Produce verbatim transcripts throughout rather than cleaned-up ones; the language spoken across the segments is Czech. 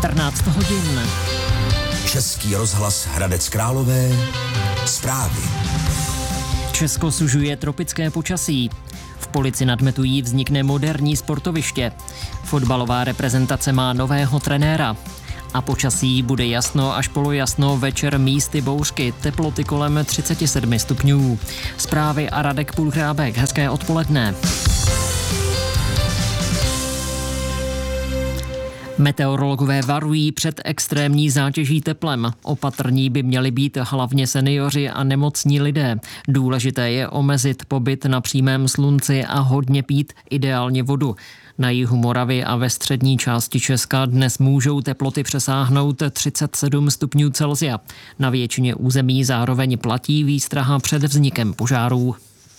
čtrnáct hodin. Český rozhlas Hradec Králové. Zprávy. Česko sužuje tropické počasí. V Polici nad Metují vznikne moderní sportoviště. Fotbalová reprezentace má nového trenéra. A počasí bude jasno až polojasno, večer místy bouřky, teploty kolem třicet sedm stupňů. Zprávy a Radek Půlhrábek, hezké odpoledne. Meteorologové varují před extrémní zátěží teplem. Opatrní by měli být hlavně seniori a nemocní lidé. Důležité je omezit pobyt na přímém slunci a hodně pít, ideálně vodu. Na jihu Moravy a ve střední části Česka dnes můžou teploty přesáhnout třicet sedm stupňů Celsia. Na většině území zároveň platí výstraha před vznikem požárů.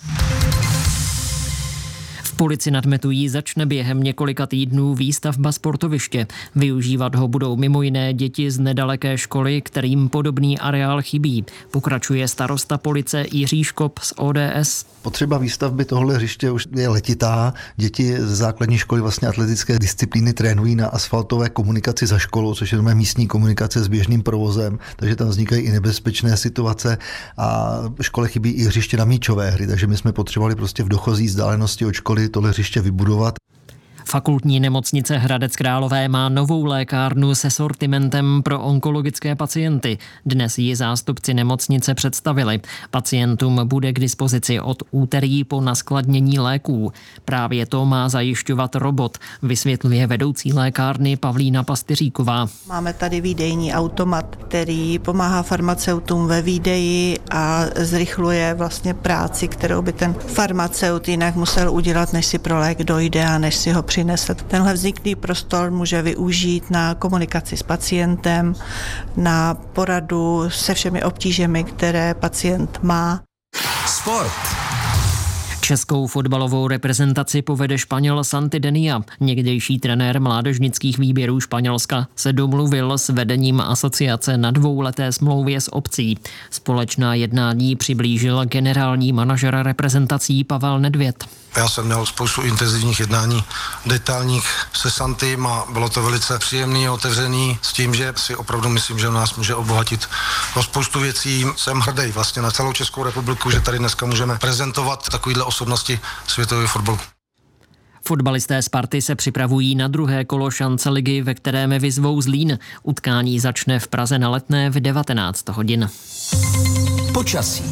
V Polici nad Metují začne během několika týdnů výstavba sportoviště. Využívat ho budou mimo jiné děti z nedaleké školy, kterým podobný areál chybí. Pokračuje starosta Police Jiří Škop z O D S. Potřeba výstavby tohle hřiště už je letitá. Děti ze základní školy vlastně atletické disciplíny trénují na asfaltové komunikaci za školou, což je místní komunikace s běžným provozem, takže tam vznikají i nebezpečné situace a škole chybí i hřiště na míčové hry, takže my jsme potřebovali prostě v dochozí vzdálenosti od školy tohle hřiště vybudovat. Fakultní nemocnice Hradec Králové má novou lékárnu se sortimentem pro onkologické pacienty. Dnes ji zástupci nemocnice představili. Pacientům bude k dispozici od úterý po naskladnění léků. Právě to má zajišťovat robot, vysvětluje vedoucí lékárny Pavlína Pastyříková. Máme tady výdejní automat, který pomáhá farmaceutům ve výdeji a zrychluje vlastně práci, kterou by ten farmaceut jinak musel udělat, než si pro lék dojde a než si ho přinese. Tenhle vzniklý prostor může využít na komunikaci s pacientem, na poradu se všemi obtížemi, které pacient má. Sport. Českou fotbalovou reprezentaci povede Španěl Santi Denia. Někdejší trenér mládežnických výběrů Španělska se domluvil s vedením asociace na dvouleté smlouvě s obcí. Společná jednání přiblížil generální manažer reprezentací Pavel Nedvěd. Já jsem měl spoustu intenzivních jednání detailních se Santym a bylo to velice příjemný a otevřený s tím, že si opravdu myslím, že nás může obohatit o spoustu věcí. Jsem hrdý vlastně na celou Českou republiku, že tady dneska můžeme prezentovat takovýhle osobnosti světového fotbalu. Fotbalisté Sparty se připravují na druhé kolo šance ligy, ve kterém vyzvou Zlín. Utkání začne v Praze na Letné v devatenáct hodin. Počasí.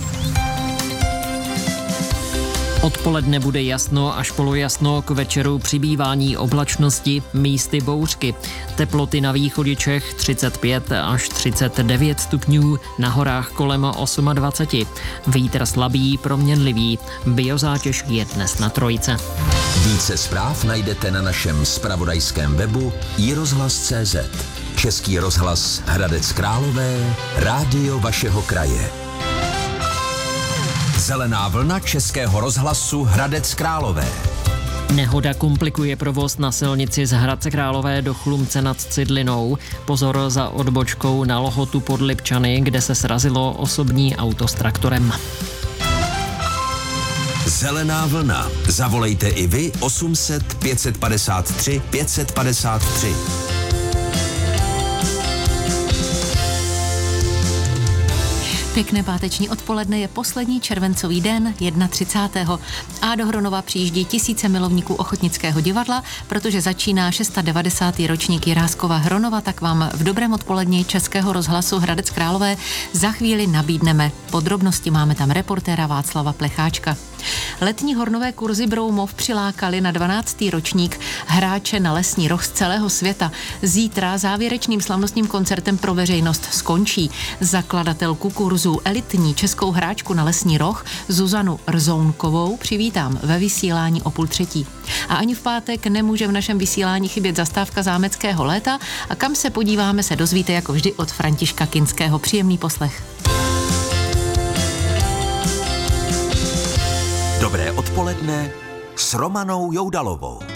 Odpoledne bude jasno až polojasno, k večeru přibývání oblačnosti, místy bouřky. Teploty na východě Čech třicet pět až třicet devět stupňů, na horách kolem dvacet osm. Vítr slabý, proměnlivý. Biozátěž je dnes na trojce. Více zpráv najdete na našem zpravodajském webu i rozhlas tečka cé zet. Český rozhlas Hradec Králové, rádio vašeho kraje. Zelená vlna Českého rozhlasu Hradec Králové. Nehoda komplikuje provoz na silnici z Hradce Králové do Chlumce nad Cidlinou. Pozor za odbočkou na Lohotu pod Lipčany, kde se srazilo osobní auto s traktorem. Zelená vlna. Zavolejte i vy osm set pět padesát tři pět padesát tři. Pěkné páteční odpoledne, je poslední červencový den, třicátého prvního A do Hronova přijíždí tisíce milovníků ochotnického divadla, protože začíná devadesátý šestý ročník Jiráskova Hronova, tak vám v dobrém odpoledni Českého rozhlasu Hradec Králové za chvíli nabídneme podrobnosti. Máme tam reportéra Václava Plecháčka. Letní hornové kurzy Broumov přilákali na dvanáctý ročník hráče na lesní roh z celého světa. Zítra závěrečným slavnostním koncertem pro veřejnost skončí. Zakladatelku kurzů elitní českou hráčku na lesní roh Zuzanu Rzounkovou přivítám ve vysílání o půl třetí. A ani v pátek nemůže v našem vysílání chybět zastávka zámeckého léta a kam se podíváme, se dozvíte jako vždy od Františka Kinského. Příjemný poslech. Dobré odpoledne s Romanou Joudalovou.